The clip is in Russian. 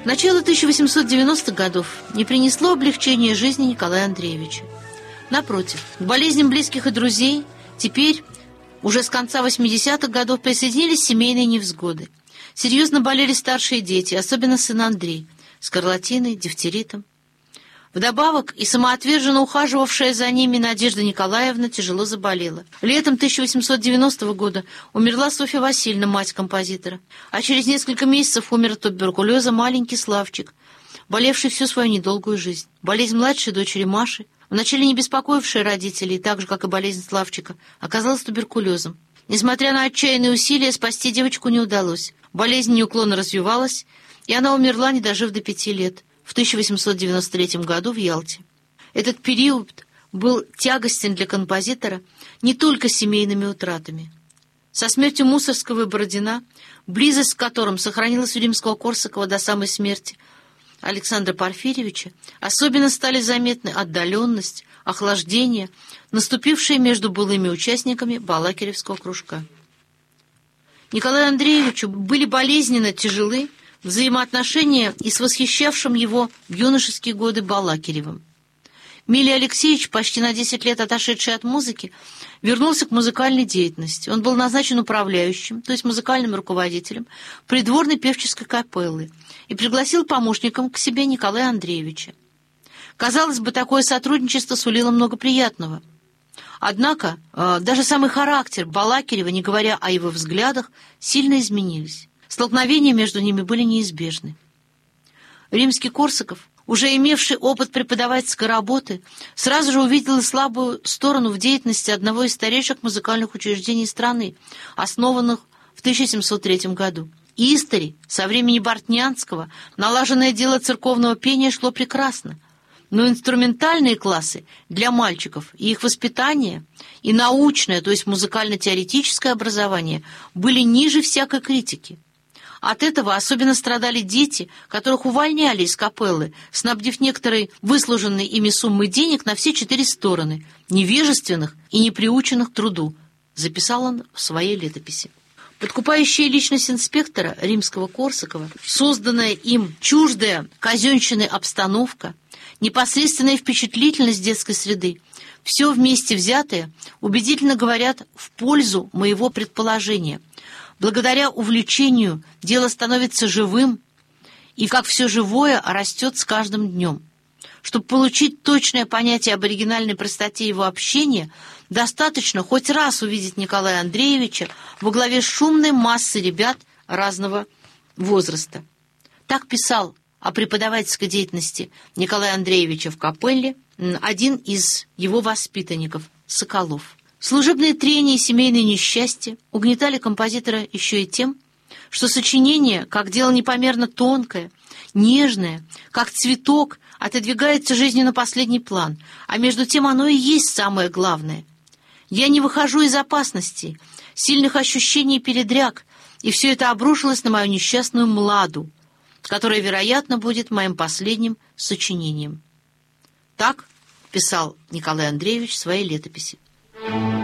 Начало 1890-х годов не принесло облегчения жизни Николая Андреевича. Напротив, к болезням близких и друзей теперь, уже с конца 80-х годов, присоединились семейные невзгоды. Серьезно болели старшие дети, особенно сын Андрей, скарлатиной, дифтеритом. Вдобавок и самоотверженно ухаживавшая за ними Надежда Николаевна тяжело заболела. Летом 1890 года умерла Софья Васильевна, мать композитора, а через несколько месяцев умер от туберкулеза маленький Славчик, болевший всю свою недолгую жизнь. Болезнь младшей дочери Маши, вначале не беспокоившая родителей, так же, как и болезнь Славчика, оказалась туберкулезом. Несмотря на отчаянные усилия, спасти девочку не удалось. Болезнь неуклонно развивалась, и она умерла, не дожив до 5 лет. В 1893 году в Ялте. Этот период был тягостен для композитора не только семейными утратами. Со смертью Мусорского и Бородина, близость с которым сохранилась у Римского-Корсакова до самой смерти Александра Порфирьевича, особенно стали заметны отдаленность, охлаждение, наступившие между былыми участниками Балакиревского кружка. Николаю Андреевичу были болезненно тяжелы взаимоотношения и с восхищавшим его в юношеские годы Балакиревым. Милий Алексеевич, почти на 10 лет отошедший от музыки, вернулся к музыкальной деятельности. Он был назначен управляющим, то есть музыкальным руководителем, придворной певческой капеллы и пригласил помощником к себе Николая Андреевича. Казалось бы, такое сотрудничество сулило много приятного. Однако даже самый характер Балакирева, не говоря о его взглядах, сильно изменились. Столкновения между ними были неизбежны. Римский-Корсаков, уже имевший опыт преподавательской работы, сразу же увидел и слабую сторону в деятельности одного из старейших музыкальных учреждений страны, основанных в 1703 году. Истори, со времени Бортнянского, налаженное дело церковного пения шло прекрасно, но инструментальные классы для мальчиков и их воспитание, и научное, то есть музыкально-теоретическое образование, были ниже всякой критики. От этого особенно страдали дети, которых увольняли из капеллы, снабдив некоторой выслуженной ими суммой денег на все 4 стороны, невежественных и неприученных к труду, записал он в своей летописи. Подкупающая личность инспектора Римского-Корсакова, созданная им чуждая казенщиной обстановка, непосредственная впечатлительность детской среды, все вместе взятое убедительно говорят в пользу моего предположения. Благодаря увлечению дело становится живым, и как все живое растет с каждым днем. Чтобы получить точное понятие об оригинальной простоте его общения, достаточно хоть раз увидеть Николая Андреевича во главе шумной массы ребят разного возраста. Так писал о преподавательской деятельности Николая Андреевича в капелле один из его воспитанников, Соколов. Служебные трения и семейные несчастья угнетали композитора еще и тем, что сочинение, как дело непомерно тонкое, нежное, как цветок, отодвигается жизнью на последний план, а между тем оно и есть самое главное. Я не выхожу из опасностей, сильных ощущений и передряг, и все это обрушилось на мою несчастную Младу, которая, вероятно, будет моим последним сочинением. Так писал Николай Андреевич в своей летописи.